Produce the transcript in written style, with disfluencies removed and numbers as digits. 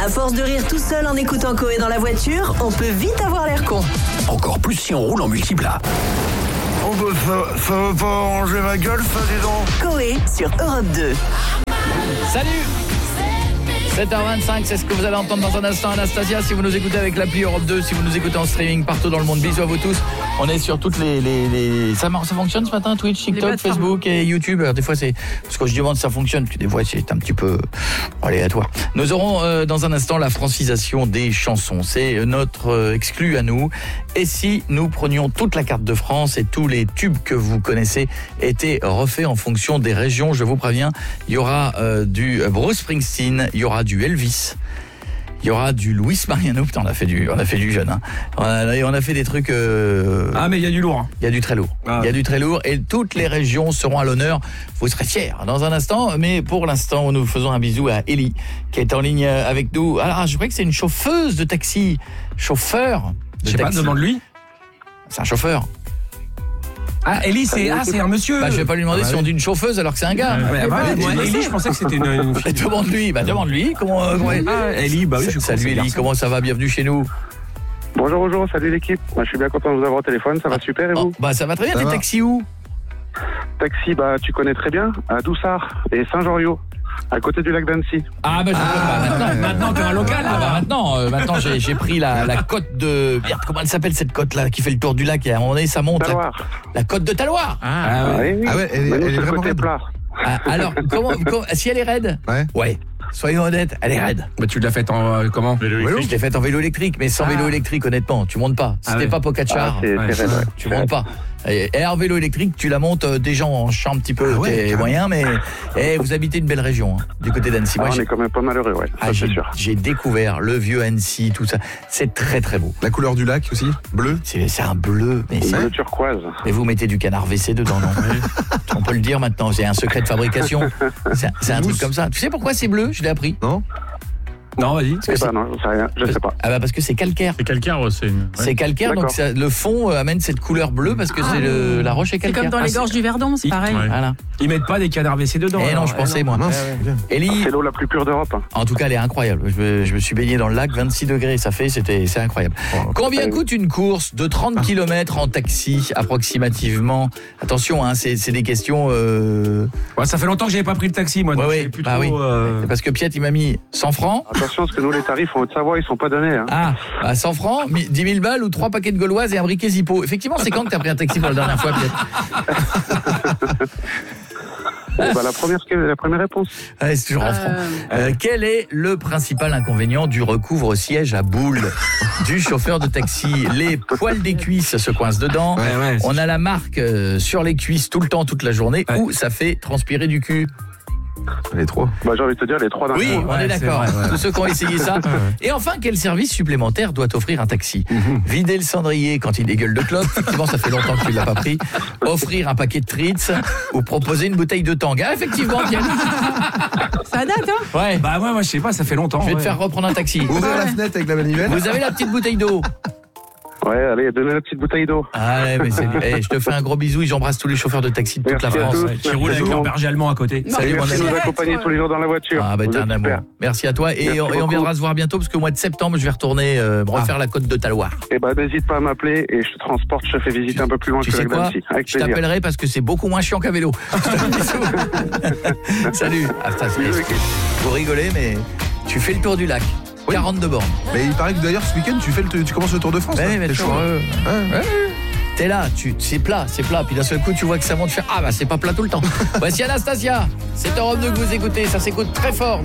À force de rire tout seul en écoutant Coé dans la voiture, on peut vite avoir l'air con. Encore plus si on roule en multiplat. Oh bah ça va pas arranger ma gueule, ça, dis donc. Coé sur Europe 2. Salut 7h25, c'est ce que vous allez entendre dans un instant. Anastasia, si vous nous écoutez avec l'appli Europe 2, si vous nous écoutez en streaming partout dans le monde, bisous à vous tous. On est sur toutes les... Ça fonctionne ce matin, Twitch, TikTok, Facebook et YouTube. Alors, des fois, c'est... Parce que je demande si ça fonctionne, parce que des fois, c'est un petit peu aléatoire. Nous aurons dans un instant la francisation des chansons. C'est notre exclu à nous. Et si nous prenions toute la carte de France et tous les tubes que vous connaissez étaient refaits en fonction des régions, je vous préviens, il y aura du Bruce Springsteen, il y aura du Elvis, il y aura du Luis Mariano. Putain, on a fait du jeune, hein. On a fait des trucs Ah mais il y a du lourd, hein. Il y a du très lourd. Il y a du très lourd et toutes les régions seront à l'honneur. Vous serez fiers dans un instant, mais pour l'instant, nous faisons un bisou à Ellie qui est en ligne avec nous. Alors, je crois que c'est une chauffeuse de taxi, chauffeur de Je sais pas, taxi. demande-lui. C'est un chauffeur. Ah, Ellie, c'est un monsieur. Je vais pas lui demander si on dit une chauffeuse alors que c'est un gars. Moi, Ellie, je pensais que c'était une fille. Demande-lui. Comment Ellie, bah oui, je crois. Salut Ellie, comment ça va? Bienvenue chez nous. Bonjour, salut l'équipe. Moi, je suis bien content de vous avoir au téléphone, ça va super et vous? Ça va très bien, t'es taxi où? Taxi, tu connais très bien, à Doussard et Saint-Joriot, à côté du lac d'Annecy. Maintenant t'es un local. Maintenant j'ai pris la côte de... Merde, comment elle s'appelle cette côte là qui fait le tour du lac et à un moment donné ça monte. La côte de Taloir. Oui. Ah ouais, elle est vraiment raide. plat. Alors, comment si elle est raide? Ouais. Soyons honnêtes, elle est raide. Bah tu l'as faite en comment? Je l'ai faite en vélo électrique, mais sans vélo électrique, honnêtement, tu montes pas. Si t'es pas Pogacar, c'est raide, ouais. tu montes pas. Et en vélo électrique, tu la montes déjà en chant un petit peu, t'es moyen, mais vous habitez une belle région, hein, du côté d'Annecy. On est quand même pas malheureux, ouais. Ça, c'est sûr. J'ai découvert le vieux Annecy, tout ça. C'est très très beau. La couleur du lac aussi, bleu. C'est un bleu, mais c'est bleu turquoise. Et vous mettez du canard WC dedans, non? On peut le dire maintenant, c'est un secret de fabrication. C'est un truc comme ça. Tu sais pourquoi c'est bleu? Je l'ai appris. Non, vas-y. Non, je sais rien, je sais pas. Ah bah parce que c'est calcaire. C'est calcaire, C'est calcaire, donc le fond amène cette couleur bleue parce que c'est la roche est calcaire. C'est comme dans les gorges du Verdon, c'est pareil. Voilà. Ils mettent pas des canards WC dedans. Non, je pensais moi. Ellie, c'est l'eau la plus pure d'Europe. En tout cas, elle est incroyable. Je me suis baigné dans le lac, 26 degrés, c'est incroyable. Combien coûte une course de 30 km en taxi approximativement? Attention, hein, c'est des questions. Ça fait longtemps que j'avais pas pris le taxi, moi. Donc oui. Parce que Piet, il m'a mis 100 francs. Attention, parce que nous, les tarifs en Haute-Savoie, ils sont pas donnés. Hein. 100 francs, 10 000 balles ou 3 paquets de gauloises et un briquet Zippo. Effectivement, c'est quand que t'as pris un taxi pour la dernière fois, Piet? La première réponse. C'est toujours en francs. Quel est le principal inconvénient du recouvre-siège à boules du chauffeur de taxi? Les poils des cuisses se coincent dedans. On a la marque sur les cuisses tout le temps, toute la journée, où ça fait transpirer du cul. Les trois. J'ai envie de te dire les trois d'un coup. Oui, on est d'accord. Tous ceux qui ont essayé ça. Et enfin, quel service supplémentaire doit offrir un taxi? Vider le cendrier quand il dégueule de clope. Effectivement, ça fait longtemps que tu ne l'as pas pris. Offrir un paquet de treats ou proposer une bouteille de tang. Effectivement, Pierre. Ça date, hein? Ouais. Moi, je sais pas, ça fait longtemps. Je vais te faire reprendre un taxi. Ouvrir la fenêtre avec la manivelle. Vous avez la petite bouteille d'eau? Ouais, allez, donnez la petite bouteille d'eau. Mais je te fais un gros bisou et j'embrasse tous les chauffeurs de taxi de toute la France. Qui roulent avec leur berger allemand à côté. Salut, mon ami. Merci de nous accompagner tous les jours dans la voiture. T'es un amour. Merci à toi. Et on viendra se voir bientôt parce qu'au mois de septembre, je vais retourner refaire la côte de Taloir. N'hésite pas à m'appeler et je te transporte, je te fais visiter un peu plus loin que le lac d'Annecy. Je t'appellerai parce que c'est beaucoup moins chiant qu'à vélo. Salut. Faut rigoler, mais tu fais le tour du lac. 42 bornes. Mais il paraît que d'ailleurs ce week-end tu commences le Tour de France. Mais t'es là, c'est plat. Puis d'un seul coup tu vois que ça monte, c'est pas plat tout le temps. Voici Anastasia. C'est Europe 2 que vous écoutez, ça s'écoute très fort.